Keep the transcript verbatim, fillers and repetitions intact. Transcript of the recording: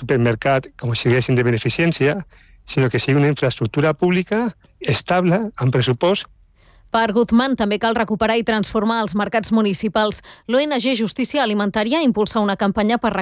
supermercat com si diguéssim de beneficència, sinó que sigui una infraestructura pública estable, amb pressupost. Per Guzmán també cal recuperar i transformar els mercats municipals. L'O N G Justícia Alimentària impulsa una campanya per